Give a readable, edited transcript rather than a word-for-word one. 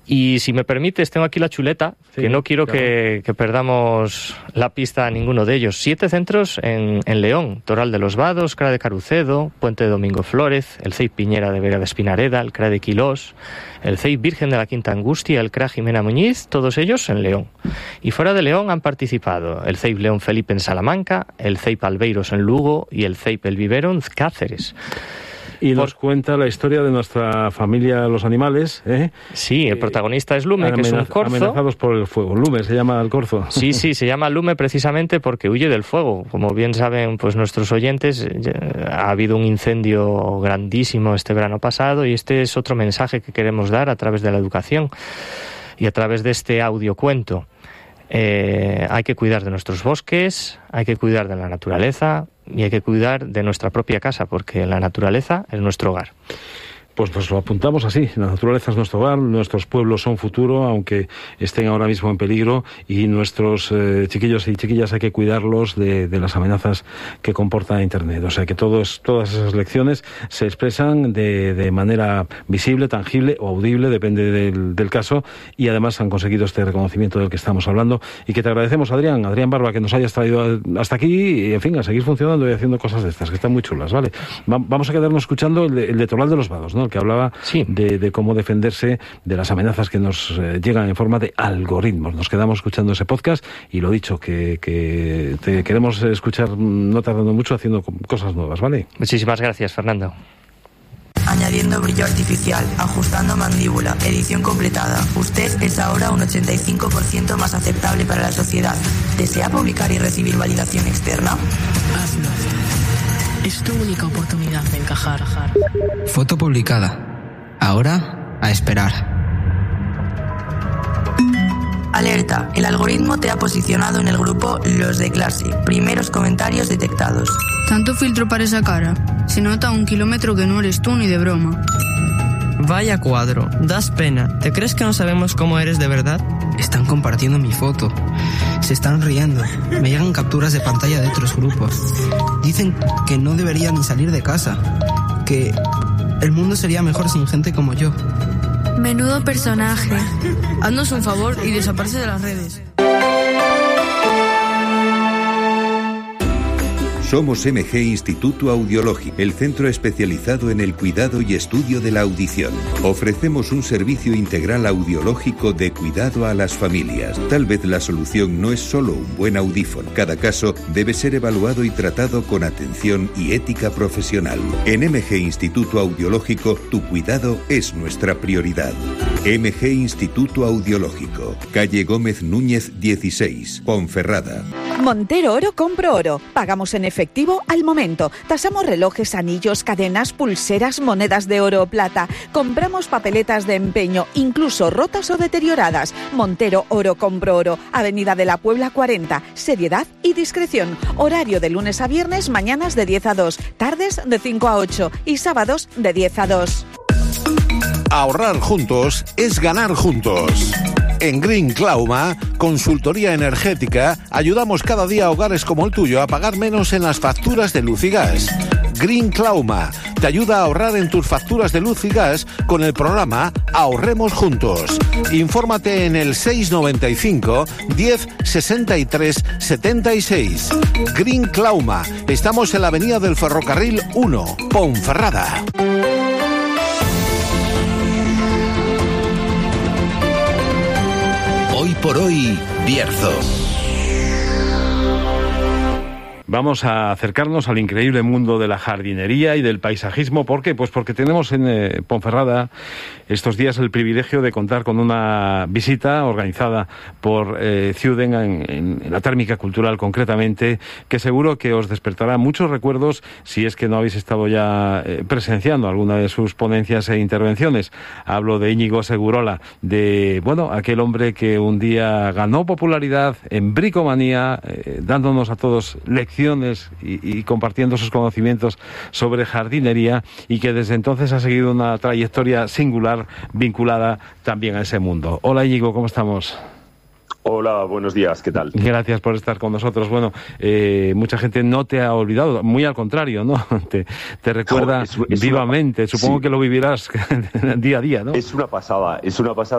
Y si me permites, tengo aquí la chuleta, sí, que no quiero claro. que perdamos la pista a ninguno de ellos. 7 centros en León: Toral de los Vados, CRA de Carucedo, Puente de Domingo Flórez, el CEIP Piñera de Vega de Espinareda, el CRA de Quilós, el CEIP Virgen de la Quinta Angustia, el CRA Jimena Muñiz, todos ellos en León. Y fuera de León han participado el CEIP León Felipe en Salamanca, el CEIP Albeiros en Lugo y el CEIP El Vivero en Cáceres. Y nos cuenta la historia de nuestra familia Los Animales, ¿eh? Sí, el protagonista es Lume, que es un corzo. Amenazados por el fuego. Lume se llama el corzo. Sí, se llama Lume precisamente porque huye del fuego. Como bien saben pues nuestros oyentes, ha habido un incendio grandísimo este verano pasado, y este es otro mensaje que queremos dar a través de la educación y a través de este audiocuento. Hay que cuidar de nuestros bosques, hay que cuidar de la naturaleza y hay que cuidar de nuestra propia casa, porque la naturaleza es nuestro hogar. Pues nos lo apuntamos así: la naturaleza es nuestro hogar, nuestros pueblos son futuro, aunque estén ahora mismo en peligro, y nuestros chiquillos y chiquillas hay que cuidarlos de las amenazas que comporta Internet. O sea que todas esas lecciones se expresan de manera visible, tangible o audible, depende del caso, y además han conseguido este reconocimiento del que estamos hablando, y que te agradecemos, Adrián Barba, que nos hayas traído hasta aquí, y en fin, a seguir funcionando y haciendo cosas de estas, que están muy chulas, ¿vale? Vamos a quedarnos escuchando el de Toral de los Vados, ¿no? Que hablaba de cómo defenderse de las amenazas que nos llegan en forma de algoritmos. Nos quedamos escuchando ese podcast, y lo dicho, que te queremos escuchar no tardando mucho, haciendo cosas nuevas, ¿vale? Muchísimas gracias, Fernando. Añadiendo brillo artificial, ajustando mandíbula, edición completada. Usted es ahora un 85% más aceptable para la sociedad. ¿Desea publicar y recibir validación externa? Hazlo. Es tu única oportunidad de encajar. Foto publicada. Ahora, a esperar. Alerta, el algoritmo te ha posicionado en el grupo Los de Clase. Primeros comentarios detectados. Tanto filtro para esa cara. Se nota a 1 kilómetro que no eres tú ni de broma. Vaya cuadro, das pena. ¿Te crees que no sabemos cómo eres de verdad? Están compartiendo mi foto. Se están riendo. Me llegan capturas de pantalla de otros grupos. Dicen que no debería ni salir de casa. Que el mundo sería mejor sin gente como yo. Menudo personaje. Haznos un favor y desaparece de las redes. Somos MG Instituto Audiológico, el centro especializado en el cuidado y estudio de la audición. Ofrecemos un servicio integral audiológico de cuidado a las familias. Tal vez la solución no es solo un buen audífono. Cada caso debe ser evaluado y tratado con atención y ética profesional. En MG Instituto Audiológico, tu cuidado es nuestra prioridad. MG Instituto Audiológico, calle Gómez Núñez 16, Ponferrada. Montero Oro compro oro. Pagamos en efectivo al momento. Tasamos relojes, anillos, cadenas, pulseras, monedas de oro o plata. Compramos papeletas de empeño, incluso rotas o deterioradas. Montero Oro compro oro. Avenida de la Puebla 40. Seriedad y discreción. Horario de lunes a viernes, mañanas de 10 a 2, tardes de 5 a 8 y sábados de 10 a 2. Ahorrar juntos es ganar juntos. En Green Clauma, consultoría energética, ayudamos cada día a hogares como el tuyo a pagar menos en las facturas de luz y gas. Green Clauma te ayuda a ahorrar en tus facturas de luz y gas con el programa Ahorremos Juntos. Infórmate en el 695 10 63 76. Green Clauma. Estamos en la avenida del Ferrocarril 1, Ponferrada. Hoy por hoy, Bierzo. Vamos a acercarnos al increíble mundo de la jardinería y del paisajismo. ¿Por qué? Pues porque tenemos en Ponferrada estos días el privilegio de contar con una visita organizada por Ciuden en la Térmica Cultural concretamente, que seguro que os despertará muchos recuerdos si es que no habéis estado ya presenciando alguna de sus ponencias e intervenciones. Hablo de Íñigo Segurola, de, bueno, aquel hombre que un día ganó popularidad en bricomanía, dándonos a todos lecciones y compartiendo sus conocimientos sobre jardinería, y que desde entonces ha seguido una trayectoria singular vinculada también a ese mundo. Hola Íñigo, ¿cómo estamos? Hola, buenos días, ¿qué tal? Gracias por estar con nosotros. Bueno, mucha gente no te ha olvidado, muy al contrario, ¿no? Te recuerda vivamente, supongo que lo vivirás día a día, ¿no? Es una pasada